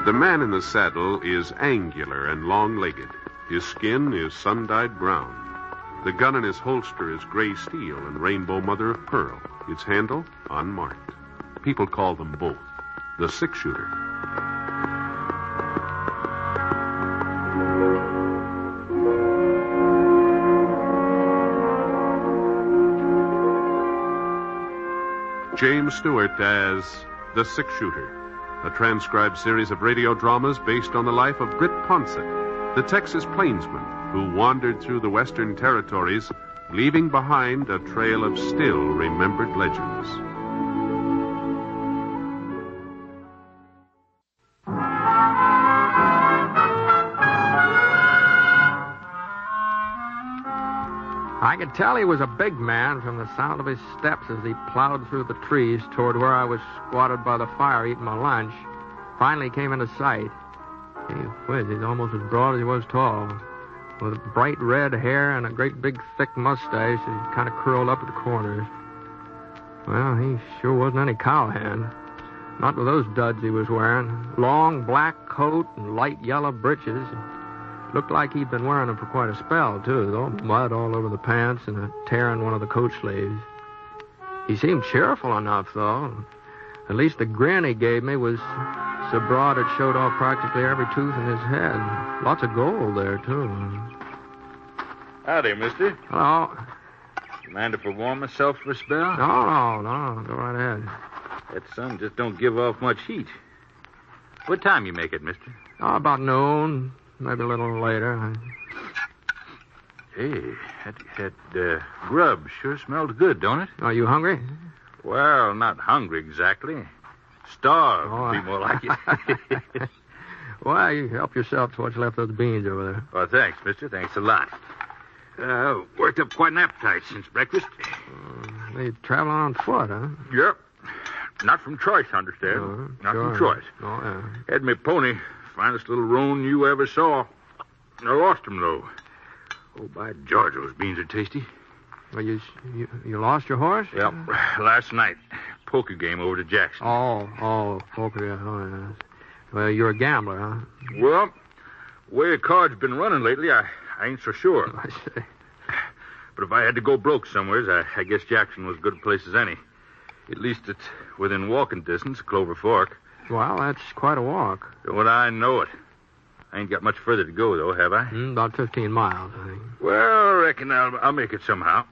The man in the saddle is angular and long-legged. His skin is sun-dyed brown. The gun in his holster is gray steel and rainbow mother-of-pearl. Its handle, unmarked. People call them both the six-shooter. James Stewart as the six-shooter, a transcribed series of radio dramas based on the life of Britt Ponsett, the Texas plainsman who wandered through the western territories, leaving behind a trail of still remembered legends. I could tell he was a big man from the sound of his steps as he plowed through the trees toward where I was squatted by the fire eating my lunch. Finally came into sight. Gee whiz, he's almost as broad as he was tall. With bright red hair and a great big thick mustache that kind of curled up at the corners. Well, he sure wasn't any cowhand. Not with those duds he was wearing. Long black coat and light yellow breeches. Looked like he'd been wearing them for quite a spell, too, though. Mud all over the pants and a tear in one of the coat sleeves. He seemed cheerful enough, though. At least the grin he gave me was so broad it showed off practically every tooth in his head. Lots of gold there, too. Howdy, mister. Hello. Mind if I warm myself for a spell? No. Go right ahead. That sun just don't give off much heat. What time you make it, mister? Oh, about noon. Maybe a little later. Hey, that grub sure smells good, don't it? Are you hungry? Well, not hungry exactly. Starved would be more like it. Well, you help yourself to what's left of the beans over there. Well, thanks, mister. Thanks a lot. Worked up quite an appetite since breakfast. You traveling on foot, huh? Yep. Not from choice, understand? Not sure. from choice. Oh, yeah. Had me pony. Finest little roan you ever saw. I lost him, though. Oh, by George, those beans are tasty. Well, you lost your horse? Yep. Last night. Poker game over to Jackson. Poker, yeah. Oh, yeah. Well, you're a gambler, huh? Well, the way the card's been running lately, I ain't so sure. I see. But if I had to go broke somewheres, I guess Jackson was as good a place as any. At least it's within walking distance of Clover Fork. Well, that's quite a walk. Well, I know it. I ain't got much further to go, though, have I? About 15 miles, I think. Well, I reckon I'll make it somehow.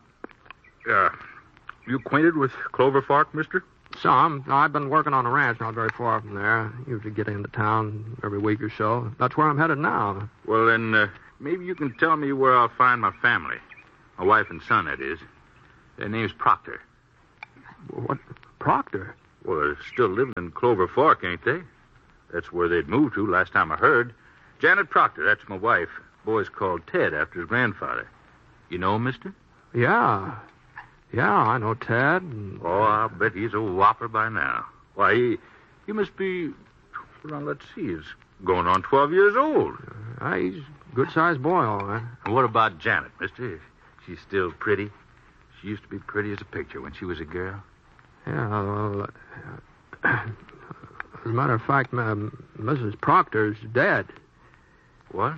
You acquainted with Clover Fork, mister? Some. I've been working on a ranch not very far from there. Usually get into town every week or so. That's where I'm headed now. Well, then, maybe you can tell me where I'll find my family. My wife and son, that is. Their name's Proctor. What? Proctor? Well, they're still living in Clover Fork, ain't they? That's where they'd moved to last time I heard. Janet Proctor, that's my wife. Boy's called Ted after his grandfather. You know him, mister? Yeah, I know Ted. Oh, I'll bet he's a whopper by now. Why, he must be, well, let's see, he's going on 12 years old. He's a good-sized boy, all right. And what about Janet, mister? She's still pretty? She used to be pretty as a picture when she was a girl. Yeah, well, as a matter of fact, Mrs. Proctor's dead. What?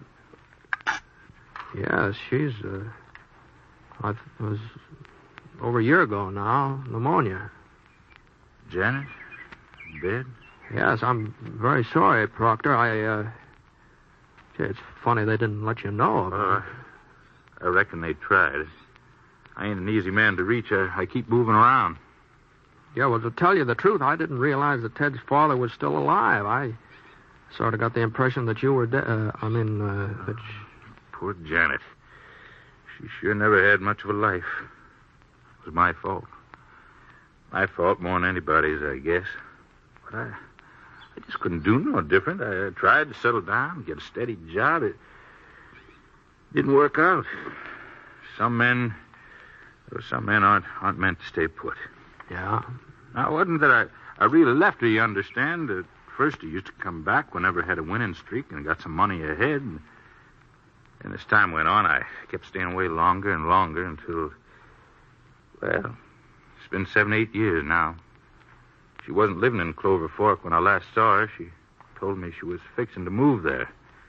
Yes, she's, it was over a year ago now, pneumonia. Janet? Dead? Yes, I'm very sorry, Proctor. It's funny they didn't let you know about it. I reckon they tried. I ain't an easy man to reach. I keep moving around. Yeah, well, to tell you the truth, I didn't realize that Ted's father was still alive. I sort of got the impression that you were dead. Poor Janet. She sure never had much of a life. It was my fault. My fault more than anybody's, I guess. But I just couldn't do no different. I tried to settle down, get a steady job. It didn't work out. Some men aren't meant to stay put. Yeah? Now, it wasn't that I really left her, you understand. At first, he used to come back whenever I had a winning streak and got some money ahead. And as time went on, I kept staying away longer and longer until, well, it's been 7, 8 years now. She wasn't living in Clover Fork when I last saw her. She told me she was fixing to move there.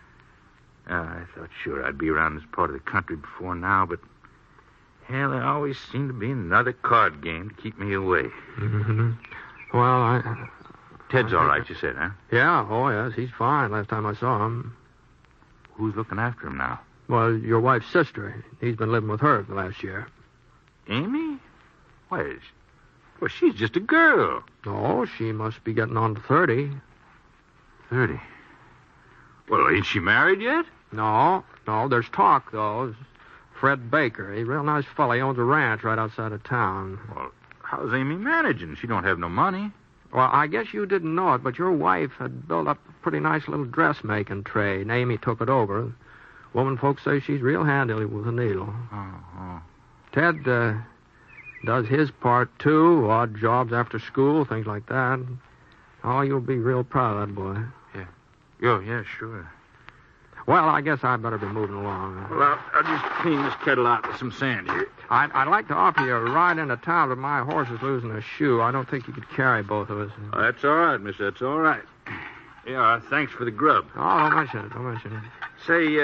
I thought sure I'd be around this part of the country before now, but hell, there always seemed to be another card game to keep me away. Mm-hmm. Well, Ted's all right, you said, huh? Yeah, oh, yes, he's fine. Last time I saw him. Who's looking after him now? Well, your wife's sister. He's been living with her for the last year. Amy? Why, well, she's just a girl. Oh, she must be getting on to 30. 30? Well, ain't she married yet? No, there's talk, though. Fred Baker. He's a real nice fella. He owns a ranch right outside of town. Well, how's Amy managing? She don't have no money. Well, I guess you didn't know it, but your wife had built up a pretty nice little dressmaking trade, and Amy took it over. Woman folks say she's real handy with a needle. Oh. Ted does his part, too. Odd jobs after school, things like that. Oh, you'll be real proud of that boy. Yeah, sure. Well, I guess I'd better be moving along. Well, I'll just clean this kettle out with some sand here. I'd like to offer you a ride into town, but my horse is losing a shoe. I don't think you could carry both of us. Oh, that's all right, miss. That's all right. Yeah, thanks for the grub. Oh, don't mention it. Say,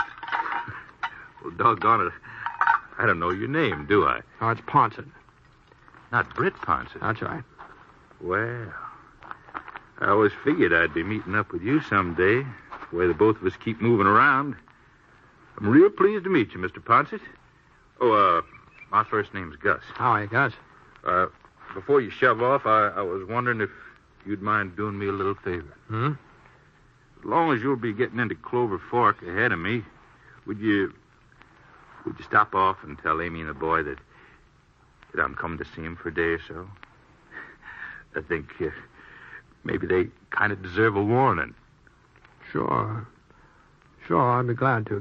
well, doggone it. I don't know your name, do I? Oh, it's Ponset. Not Britt Ponset. That's right. Well, I always figured I'd be meeting up with you someday, the way the both of us keep moving around. I'm real pleased to meet you, Mr. Ponset. Oh, my first name's Gus. How are you, Gus? Before you shove off, I was wondering if you'd mind doing me a little favor. As long as you'll be getting into Clover Fork ahead of me, would you stop off and tell Amy and the boy that I'm coming to see him for a day or so? I think maybe they kind of deserve a warning. Sure, I'd be glad to,